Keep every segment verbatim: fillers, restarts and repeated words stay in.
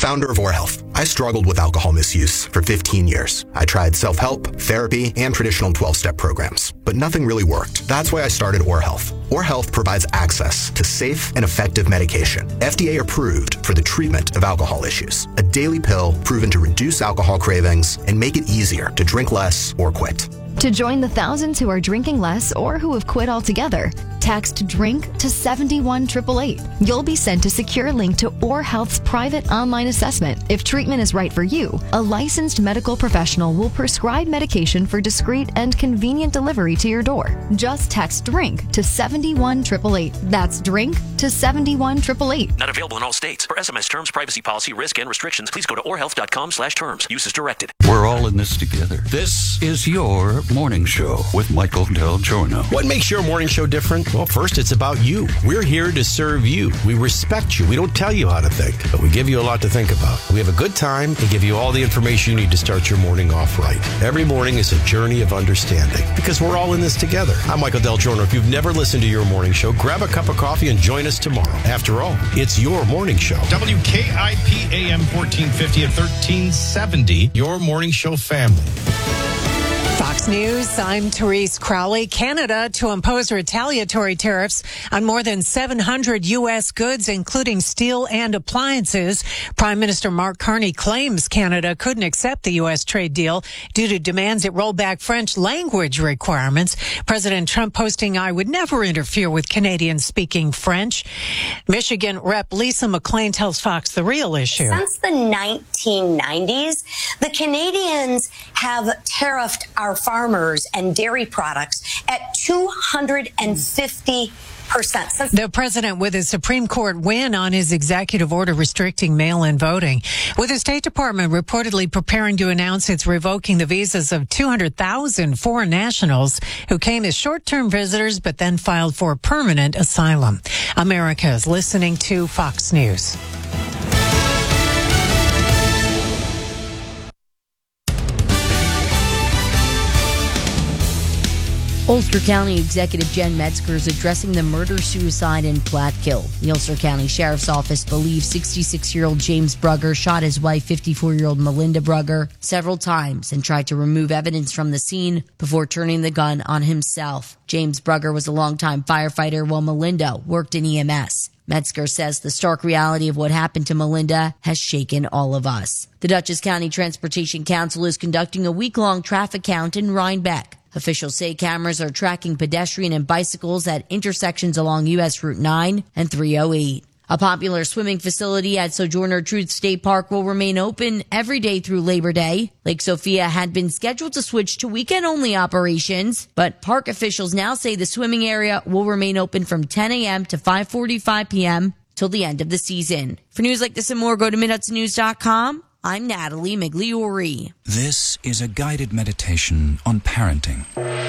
founder of OrHealth. I struggled with alcohol misuse for fifteen years. I tried self-help, therapy, and traditional twelve-step programs, but nothing really worked. That's why I started OrHealth. OrHealth provides access to safe and effective medication, F D A approved for the treatment of alcohol issues. A daily pill proven to reduce alcohol cravings and make it easier to drink less or quit. To join the thousands who are drinking less or who have quit altogether, text DRINK to seven one eight eight eight. You'll be sent a secure link to OrHealth's private online assessment. If treatment is right for you, a licensed medical professional will prescribe medication for discreet and convenient delivery to your door. Just text DRINK to seven one eight eight eight. That's DRINK to seven one eight eight eight. Not available in all states. For S M S terms, privacy policy, risk, and restrictions, please go to orhealth.com slash terms. Use is directed. We're all in this together. This is your morning show with Michael Del Giorno. What makes your morning show different? Well, first, it's about you. We're here to serve you. We respect you. We don't tell you how to think, but we give you a lot to think about. We have a good time and give you all the information you need to start your morning off right. Every morning is a journey of understanding because we're all in this together. I'm Michael Del Giorno. If you've never listened to your morning show, grab a cup of coffee and join us tomorrow. After all, it's your morning show. W K I P A M fourteen fifty and thirteen seventy, your morning show family. Fox News, I'm Therese Crowley. Canada to impose retaliatory tariffs on more than seven hundred U S goods, including steel and appliances. Prime Minister Mark Carney claims Canada couldn't accept the U S trade deal due to demands it roll back French language requirements. President Trump posting, I would never interfere with Canadians speaking French. Michigan Rep Lisa McClain tells Fox the real issue. Since the nineteen nineties, the Canadians have tariffed our farmers and dairy products at two hundred fifty percent. The president with his Supreme Court win on his executive order restricting mail-in voting, with the State Department reportedly preparing to announce it's revoking the visas of two hundred thousand foreign nationals who came as short-term visitors but then filed for permanent asylum. America is listening to Fox News. Ulster County Executive Jen Metzger is addressing the murder-suicide in Platkill. The Ulster County Sheriff's Office believes sixty-six-year-old James Brugger shot his wife, fifty-four-year-old Melinda Brugger, several times and tried to remove evidence from the scene before turning the gun on himself. James Brugger was a longtime firefighter while Melinda worked in E M S. Metzger says the stark reality of what happened to Melinda has shaken all of us. The Dutchess County Transportation Council is conducting a week-long traffic count in Rhinebeck. Officials say cameras are tracking pedestrian and bicycles at intersections along U S Route nine and three oh eight. A popular swimming facility at Sojourner Truth State Park will remain open every day through Labor Day. Lake Sophia had been scheduled to switch to weekend-only operations, but park officials now say the swimming area will remain open from ten a.m. to five forty-five p.m. till the end of the season. For news like this and more, go to mid hudson news dot com. I'm Natalie Migliori. This is a guided meditation on parenting.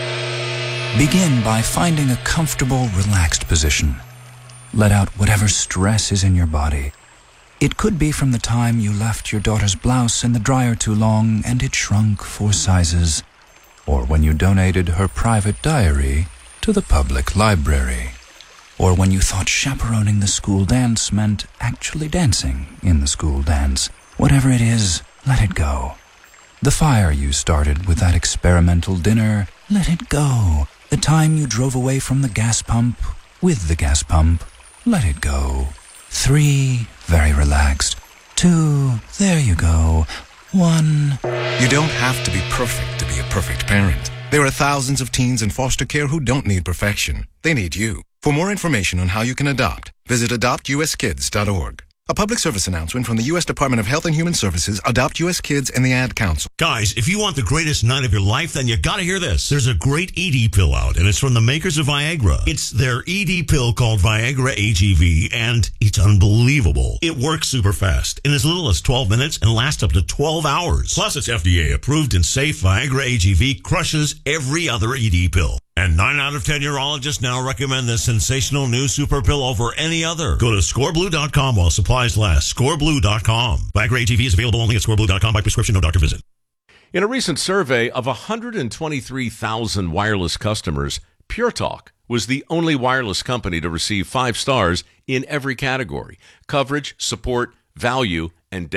Begin by finding a comfortable, relaxed position. Let out whatever stress is in your body. It could be from the time you left your daughter's blouse in the dryer too long and it shrunk four sizes, or when you donated her private diary to the public library, or when you thought chaperoning the school dance meant actually dancing in the school dance. Whatever it is, let it go. The fire you started with that experimental dinner, let it go. The time you drove away from the gas pump with the gas pump, let it go. Three, very relaxed. Two, there you go. One. You don't have to be perfect to be a perfect parent. There are thousands of teens in foster care who don't need perfection. They need you. For more information on how you can adopt, visit adopt u s kids dot org. A public service announcement from the U S Department of Health and Human Services, Adopt U S Kids, and the Ad Council. Guys, if you want the greatest night of your life, then you gotta hear this. There's a great E D pill out, and it's from the makers of Viagra. It's their E D pill called Viagra A G V, and it's unbelievable. It works super fast, in as little as twelve minutes, and lasts up to twelve hours. Plus, it's F D A approved and safe. Viagra A G V crushes every other E D pill. And nine out of ten urologists now recommend this sensational new super pill over any other. Go to score blue dot com while supplies last. score blue dot com. Viagra A G V is available only at score blue dot com by prescription, no doctor visit. In a recent survey of one hundred twenty-three thousand wireless customers, Pure Talk was the only wireless company to receive five stars in every category: coverage, support, value, and